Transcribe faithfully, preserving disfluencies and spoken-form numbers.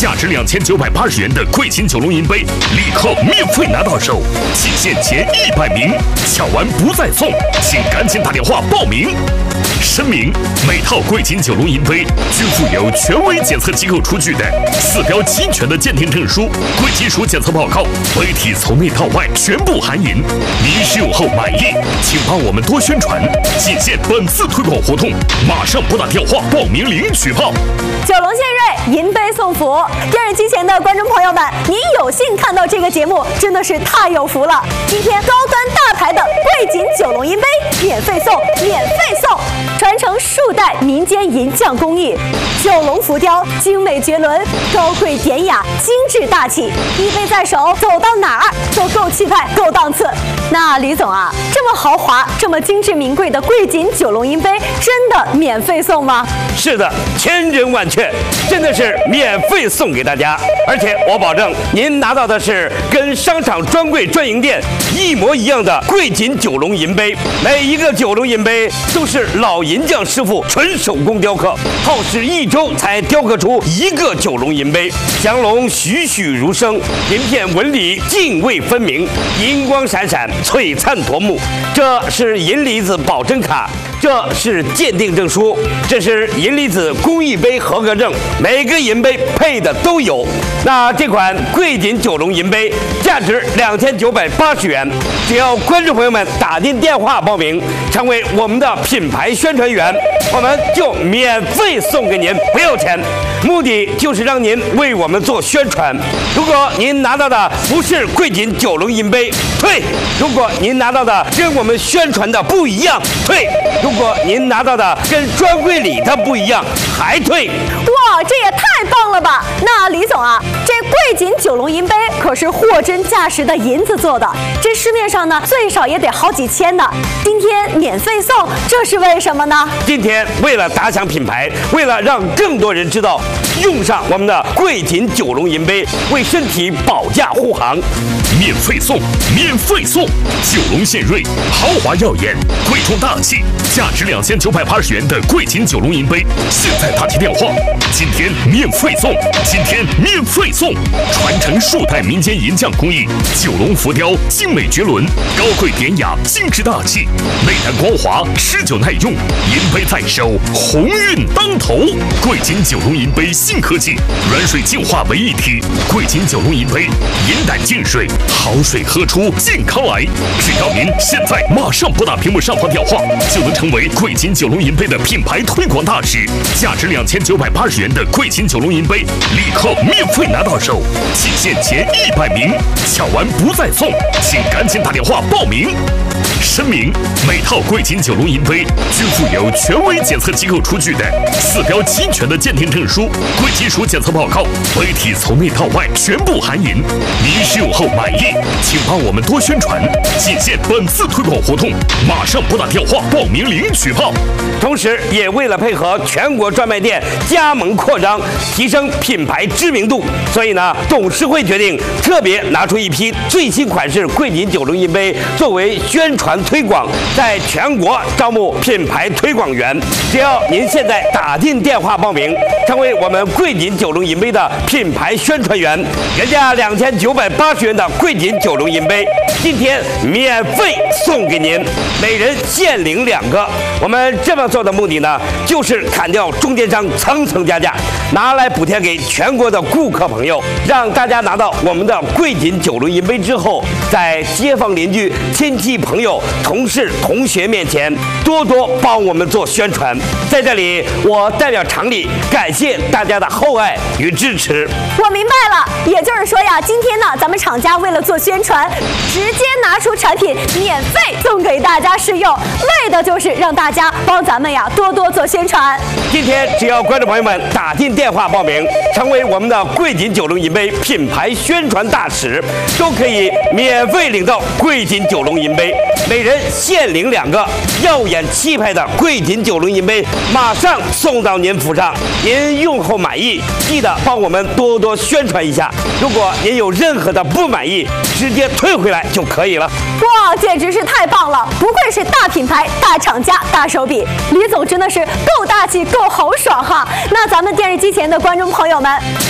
价值两千九百八十元的贵金九龙银杯立刻免费拿到手，仅限前一百名，抢完不再送，请赶紧打电话报名。声明：每套贵金九龙银杯均附有权威检测机构出具的四标齐全的鉴定证书、贵金属检测报告，杯体从内到外全部含银。您使用后满意，请帮我们多宣传，仅限本次推广活动，马上拨打电话报名领取号。 九龙献瑞，银杯送福。电视机前的观众朋友们，您有幸看到这个节目，真的是太有福了。今天高端大牌的贵金九龙银杯免费送，免费送！传承数代民间银匠工艺，九龙浮雕精美绝伦，高贵典雅，精致大气，一杯在手，走到哪儿都够气派，够档次。那李总啊，这么豪华、这么精致名贵的贵金九龙银杯，真的免费送吗？ 是的，千真万确，真的是免费送给大家，而且我保证您拿到的是跟商场专柜专营店一模一样的贵金九龙银杯。每一个九龙银杯都是老银匠师傅纯手工雕刻，耗时一周才雕刻出一个九龙银杯，降龙栩栩如生，银片纹理泾渭分明，银光闪闪，璀璨夺目。这是银离子保真卡，这是鉴定证书，这是银离子工艺杯合格证，每个银杯配的都有。那这款贵金九龙银杯价值两千九百八十元，只要观众朋友们打进电话报名，成为我们的品牌宣传员，我们就免费送给您，不要钱。目的就是让您为我们做宣传。如果您拿到的不是贵金九龙银杯，退；如果您拿到的跟我们宣传的不一样，退；如果您拿到的跟专柜里的不一样，还退。 哇，这也太棒了吧！那李总啊，这贵金九龙银杯可是货真价实的银子做的，这市面上呢最少也得好几千呢。今天免费送，这是为什么呢？ 今天为了打响品牌，为了让更多人知道，用上我们的贵金九龙银杯，为身体保驾护航。 免费送，免费送！九龙献瑞，豪华耀眼，贵重大气，价值两千九百八十元的贵金九龙银杯，现在打起电话，今天免费送，今天免费送！传承数代民间银匠工艺，九龙浮雕精美绝伦，高贵典雅，精致大气，内胆光滑，持久耐用，银杯在手，鸿运当头。贵金九龙银杯新科技，软水净化为一体，贵金九龙银杯，银胆净水，好水喝出健康来。只要您现在马上拨打屏幕上方电话，就能成为贵金九龙银杯的品牌推广大使。价值两千九百八十元的贵金九龙银杯立刻免费拿到手，仅限前一百名，抢完不再送，请赶紧打电话报名。声明：每套贵金九龙银杯均附有权威检测机构出具的四标齐全的鉴定证书、贵金属检测报告，杯体从内到外全部含银。您使用后满意，请帮我们多宣传，仅限本次推广活动，马上拨打电话报名领取号。 同时，也为了配合全国专卖店加盟扩张，提升品牌知名度，所以呢，董事会决定特别拿出一批最新款式贵金九龙银杯作为宣传推广，在全国招募品牌推广员。只要您现在打进电话报名，成为我们贵金九龙银杯的品牌宣传员，原价两千九百八十元的贵金九龙银杯，今天免费送给您，每人限领两个。我们这么做的目的呢，就是砍掉中间商层层加价，拿来补贴给全国的顾客朋友，让大家拿到我们的贵金九龙银杯之后，在街坊邻居、亲戚朋友、同事同学面前多多帮我们做宣传。在这里，我代表厂里感谢大家的厚爱与支持。 我明白了，也就是说呀，今天呢，咱们厂家为了做宣传，直接拿出产品免费送给大家试用，为的就是让大家帮咱们呀多多做宣传。 今天只要观众朋友们打进电话报名，成为我们的贵金九龙银杯品牌宣传大使，都可以免费领到贵金九龙银杯，每人限领两个耀眼气派的贵金九龙银杯，马上送到您府上。您用后满意，记得帮我们多多宣传一下。如果您有任何的不满意，直接退回来就可以了。 哇，简直是太棒了！不愧是大品牌、大厂家、大手笔，李总真的是够大气、够豪爽哈！那咱们电视机前的观众朋友们，